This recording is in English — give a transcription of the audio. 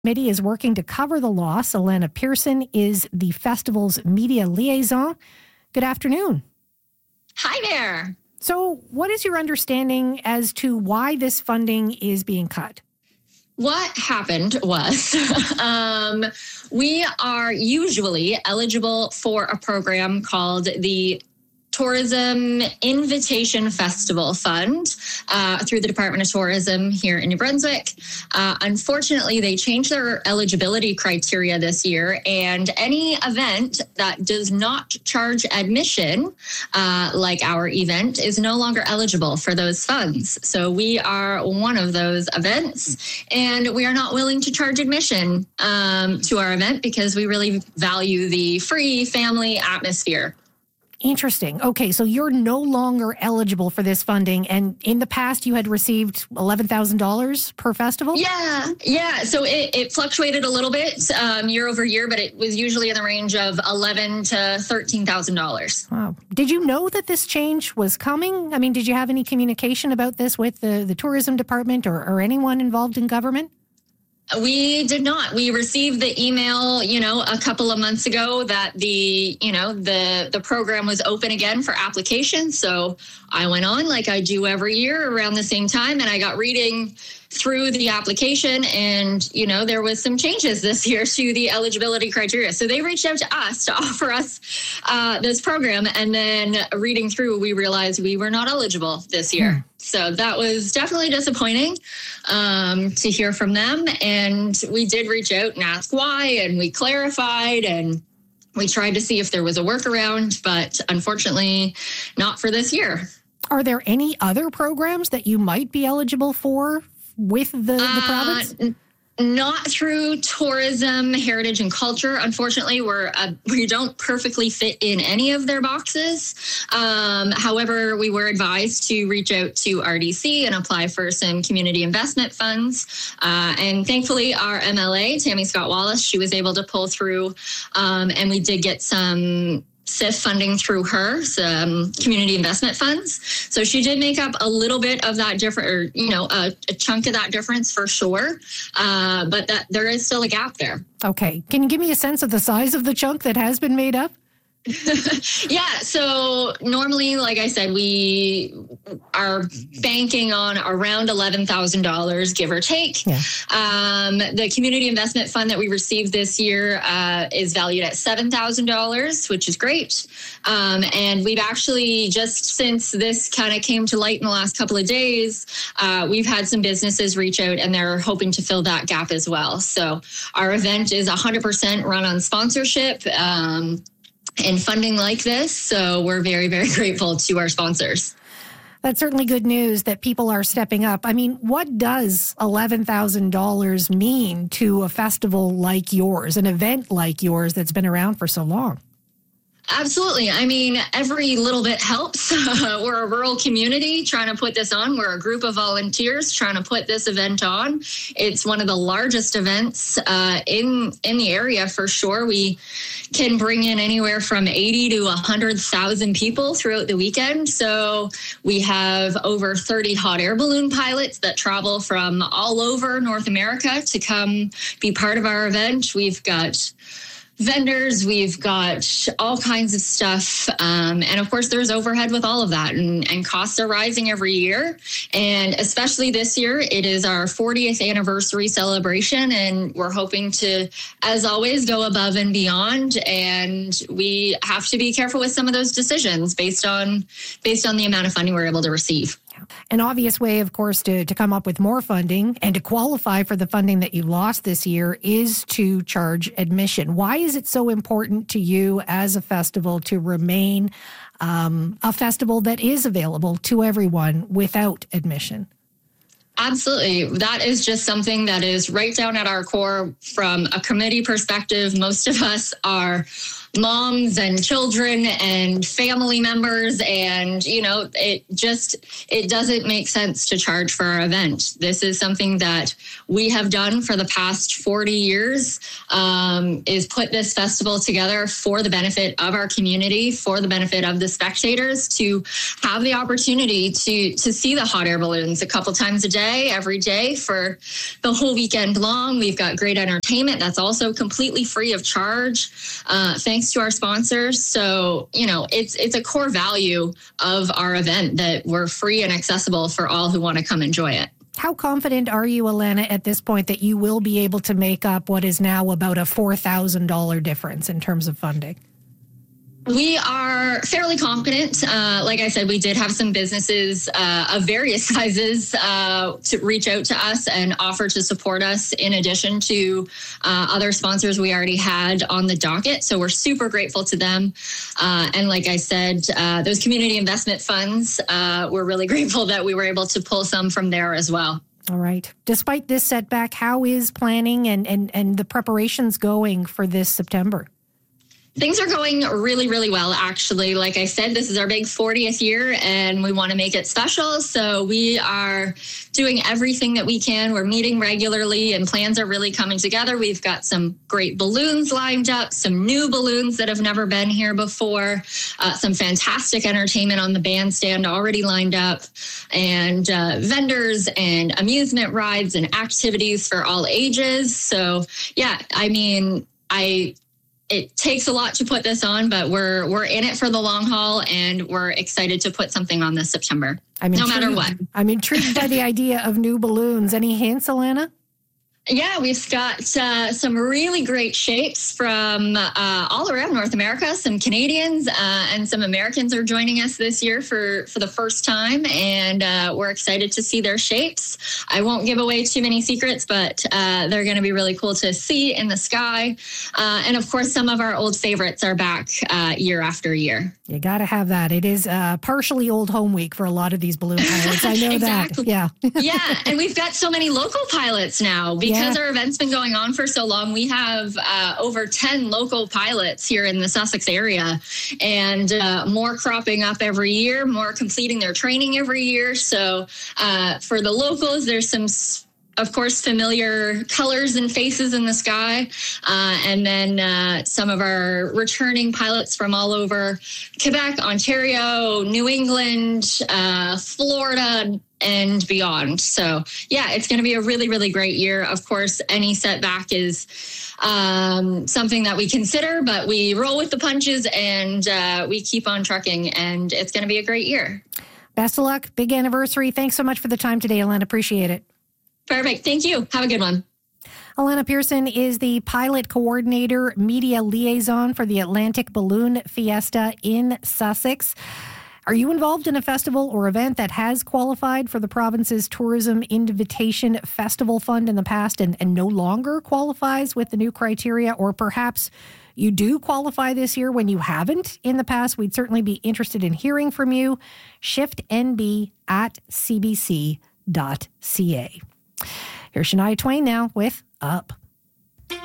Committee is working to cover the loss. Alana Pearson is the festival's media liaison. Good afternoon. Hi there. So what is your understanding as to why this funding is being cut? What happened was we are usually eligible for a program called the Tourism Invitation Festival Fund through the Department of Tourism here in New Brunswick. Unfortunately, they changed their eligibility criteria this year, and any event that does not charge admission, like our event, is no longer eligible for those funds. So we are one of those events, and we are not willing to charge admission to our event because we really value the free family atmosphere. Interesting. Okay, so you're no longer eligible for this funding, and in the past you had received $11,000 per festival? Yeah. So it fluctuated a little bit year over year, but it was usually in the range of $11,000 to $13,000. Wow. Did you know that this change was coming? I mean, did you have any communication about this with the tourism department or anyone involved in government? We did not. We received the email, a couple of months ago that the program was open again for application. So I went on like I do every year around the same time, and I got reading through the application, and, there was some changes this year to the eligibility criteria. So they reached out to us to offer us this program. And then reading through, we realized we were not eligible this year. So that was definitely disappointing to hear from them. And we did reach out and ask why, and we clarified, and we tried to see if there was a workaround, but unfortunately not for this year. Are there any other programs that you might be eligible for with the province? Not through tourism, heritage, and culture. Unfortunately, we don't perfectly fit in any of their boxes. However, we were advised to reach out to RDC and apply for some community investment funds. And thankfully, our MLA, Tammy Scott Wallace, she was able to pull through, and we did get some CIF funding through her, some community investment funds. So she did make up a little bit of that a chunk of that difference for sure. But that there is still a gap there. Okay. Can you give me a sense of the size of the chunk that has been made up? Yeah. So normally, like I said, we are banking on around $11,000, give or take. Yeah. The community investment fund that we received this year is valued at $7,000, which is great. And we've actually, just since this kind of came to light in the last couple of days, we've had some businesses reach out, and they're hoping to fill that gap as well. So our event is 100% run on sponsorship and funding like this. So we're very, very grateful to our sponsors. That's certainly good news that people are stepping up. I mean, what does $11,000 mean to a festival like yours, an event like yours that's been around for so long? Absolutely. I mean, every little bit helps. We're a rural community trying to put this on. We're a group of volunteers trying to put this event on. It's one of the largest events in the area for sure. We can bring in anywhere from 80 to 100,000 people throughout the weekend. So we have over 30 hot air balloon pilots that travel from all over North America to come be part of our event. We've got vendors, we've got all kinds of stuff. And of course, there's overhead with all of that, and costs are rising every year. And especially this year, it is our 40th anniversary celebration. And we're hoping to, as always, go above and beyond. And we have to be careful with some of those decisions based on the amount of funding we're able to receive. An obvious way, of course, to come up with more funding and to qualify for the funding that you lost this year is to charge admission. Why is it so important to you as a festival to remain a festival that is available to everyone without admission? Absolutely. That is just something that is right down at our core from a committee perspective. Most of us are moms and children and family members. And, it doesn't make sense to charge for our event. This is something that we have done for the past 40 years, is put this festival together for the benefit of our community, for the benefit of the spectators, to have the opportunity to see the hot air balloons a couple times a day, every day for the whole weekend long. We've got great entertainment that's also completely free of charge, thanks to our sponsors. So, it's a core value of our event that we're free and accessible for all who want to come enjoy it. How confident are you, Alana, at this point that you will be able to make up what is now about a $4,000 difference in terms of funding? We are fairly confident. Like I said, we did have some businesses of various sizes to reach out to us and offer to support us, in addition to other sponsors we already had on the docket. So we're super grateful to them. And like I said, those community investment funds, we're really grateful that we were able to pull some from there as well. All right. Despite this setback, how is planning and the preparations going for this September? Things are going really, really well, actually. Like I said, this is our big 40th year and we want to make it special. So we are doing everything that we can. We're meeting regularly and plans are really coming together. We've got some great balloons lined up, some new balloons that have never been here before, some fantastic entertainment on the bandstand already lined up, and vendors and amusement rides and activities for all ages. So yeah, it takes a lot to put this on, but we're in it for the long haul, and we're excited to put something on this September, no matter what. I'm intrigued by the idea of new balloons. Any hints, Alana? Yeah, we've got some really great shapes from all around North America. Some Canadians and some Americans are joining us this year for the first time, and we're excited to see their shapes. I won't give away too many secrets, but they're going to be really cool to see in the sky. And of course, some of our old favorites are back year after year. You got to have that. It is partially old home week for a lot of these balloon pilots. I know exactly. that. Yeah. Yeah. And we've got so many local pilots now because our event's been going on for so long. We have over 10 local pilots here in the Sussex area, and more cropping up every year, more completing their training every year. So for the locals, there's some, of course, familiar colors and faces in the sky. And then some of our returning pilots from all over Quebec, Ontario, New England, Florida, and beyond. So yeah, it's going to be a really, really great year. Of course, any setback is something that we consider, but we roll with the punches and we keep on trucking, and it's going to be a great year. Best of luck. Big anniversary. Thanks so much for the time today, Alana. Appreciate it. Perfect. Thank you. Have a good one. Alana Pearson is the pilot coordinator, media liaison for the Atlantic Balloon Fiesta in Sussex. Are you involved in a festival or event that has qualified for the province's Tourism Invitation Festival Fund in the past and no longer qualifies with the new criteria? Or perhaps you do qualify this year when you haven't in the past? We'd certainly be interested in hearing from you. shiftnb@cbc.ca. Here's Shania Twain now with Up.